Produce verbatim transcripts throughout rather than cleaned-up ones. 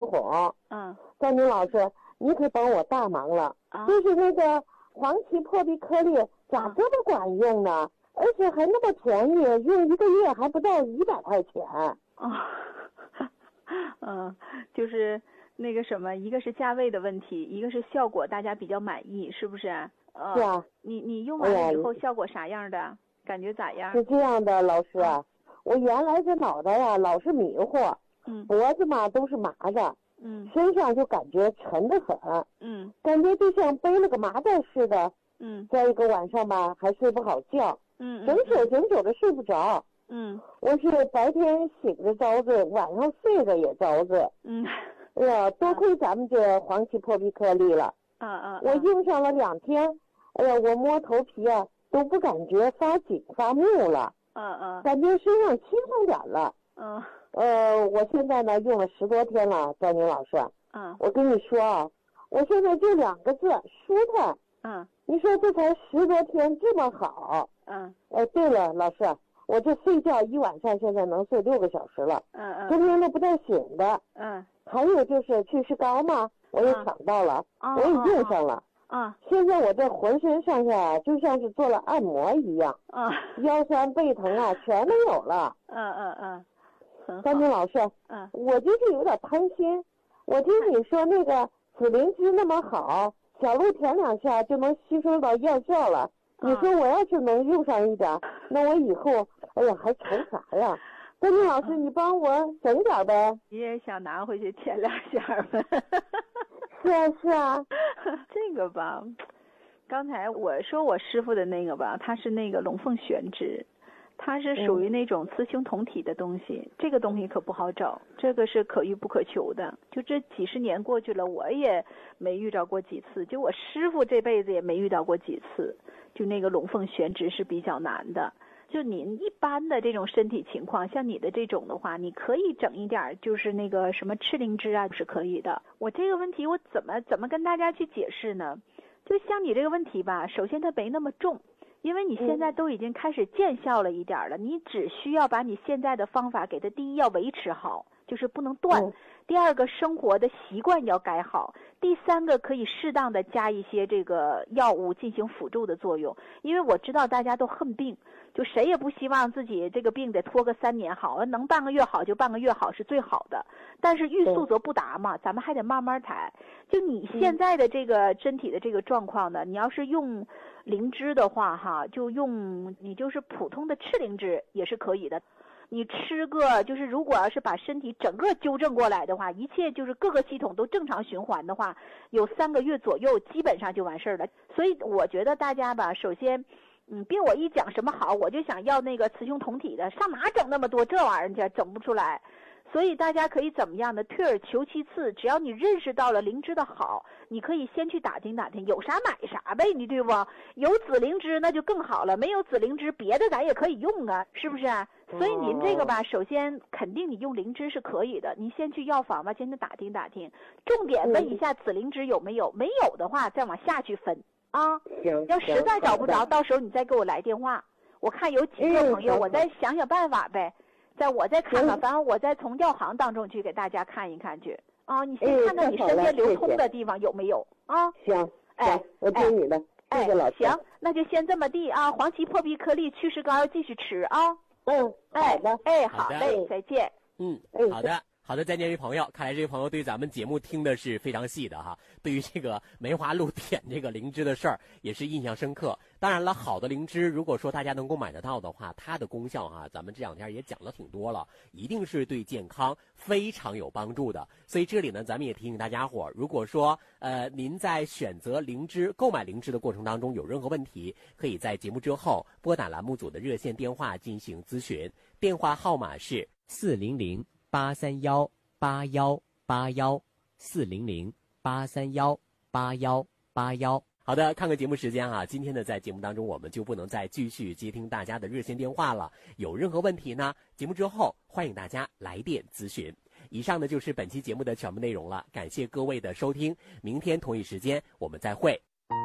桶。 嗯， 张宁老师，你可帮我大忙了。 啊， 就是那个黄芪破壁颗粒咋这么管用呢？啊、而且还那么便宜，用一个月还不到一百块钱。 哦，嗯，就是那个什么，一个是价位的问题，一个是效果，大家比较满意，是不是？呃、 是啊。 你你用完了以后、哎、效果啥样的？感觉咋样？ 是这样的，老师啊，我原来这脑袋呀、啊、老是迷糊， 嗯， 脖子嘛都是麻的， 嗯， 身上就感觉沉得很， 嗯， 感觉就像背了个麻袋似的， 嗯， 再一个晚上吧还睡不好觉， 嗯， 整宿整宿的睡不着， 嗯， 我是白天醒着遭罪，晚上睡着也遭罪， 嗯， 哎呀，多亏咱们这黄芪破壁颗粒了， 啊啊， 我用上了两天，哎呀，我摸头皮啊都不感觉发紧发木了， 嗯嗯， 感觉身上轻松点了。 嗯， 呃，我现在呢用了十多天了，赵宁老师。 嗯， 我跟你说啊，我现在就两个字，舒坦。 嗯， 你说这才十多天这么好。 嗯， 哎，对了，老师，我这睡觉一晚上现在能睡六个小时了。 嗯嗯， 中间都不带醒的。 嗯， 还有就是祛湿膏嘛，我也抢到了， 嗯、 我也用上了。 啊， 现在我这浑身上下就像是做了按摩一样， 啊， 腰酸背疼啊全都有了。 嗯嗯嗯，很好。 张宁老师， 嗯， 我就是有点贪心，我听你说那个紫灵芝那么好，小鹿舔两下就能吸收到药效了。你说我要是能用上一点，那我以后，哎呀还愁啥呀？张宁老师，你帮我整点呗。 你也想拿回去舔两下呗？ 是啊是啊， 这个吧，刚才我说我师傅的那个吧，它是那个龙凤玄芝，它是属于那种雌雄同体的东西，嗯、这个东西可不好找，这个是可遇不可求的。就这几十年过去了，我也没遇到过几次，就我师傅这辈子也没遇到过几次，就那个龙凤玄芝是比较难的。就您一般的这种身体情况，像你的这种的话，你可以整一点，就是那个什么赤灵芝啊，是可以的。我这个问题我怎么怎么跟大家去解释呢？就像你这个问题吧，首先它没那么重，因为你现在都已经开始见效了一点了，嗯、你只需要把你现在的方法给它，第一要维持好，就是不能断。嗯、第二个，生活的习惯要改好。第三个，可以适当的加一些这个药物进行辅助的作用，因为我知道大家都恨病，就谁也不希望自己这个病得拖个三年好，能半个月好就半个月好是最好的。但是欲速则不达嘛，咱们还得慢慢来。就你现在的这个身体的这个状况呢，你要是用灵芝的话哈，就用你就是普通的赤灵芝也是可以的。你吃个就是如果要是把身体整个纠正过来的话，一切就是各个系统都正常循环的话，有三个月左右基本上就完事儿了。所以我觉得大家吧，首先嗯，别我一讲什么好，我就想要那个雌雄同体的，上哪整那么多这玩意儿去，整不出来。所以大家可以怎么样呢？退而求其次，只要你认识到了灵芝的好，你可以先去打听打听，有啥买啥呗，你对不？有紫灵芝那就更好了，没有紫灵芝，别的咱也可以用啊，是不是？所以您这个吧，首先肯定你用灵芝是可以的，你先去药房吧，先去打听打听，重点问一下紫灵芝有没有，没有的话再往下去分啊。 行， 要实在找不着，到时候你再给我来电话，我看有几个朋友，我再想想办法呗。在我再看看，反正我再从药行当中去给大家看一看去啊！你先看看你身边流通的地方有没有啊？ 行， 哎， 我听你的，谢谢老师。 行，那就先这么地啊！黄芪破壁颗粒祛湿膏要继续吃啊！ 嗯，好的， 哎，好嘞，再见。 嗯，好的。好的，再见，这位朋友，看来这位朋友对咱们节目听的是非常细的哈，对于这个梅花鹿舔这个灵芝的事儿也是印象深刻。当然了，好的灵芝如果说大家能够买得到的话，它的功效哈，咱们这两天也讲了挺多了，一定是对健康非常有帮助的。所以这里呢，咱们也提醒大家伙，如果说呃您在选择灵芝、购买灵芝的过程当中有任何问题，可以在节目之后拨打栏目组的热线电话进行咨询，电话号码是四零零八三幺八幺八幺四零零八三幺八幺八幺。好的，看看节目时间啊，今天呢在节目当中我们就不能再继续接听大家的热线电话了。有任何问题呢，节目之后欢迎大家来电咨询。以上呢就是本期节目的全部内容了，感谢各位的收听，明天同一时间我们再会。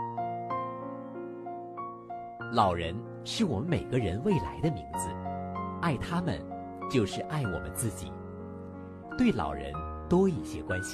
老人是我们每个人未来的名字，爱他们就是爱我们自己。对老人多一些关心。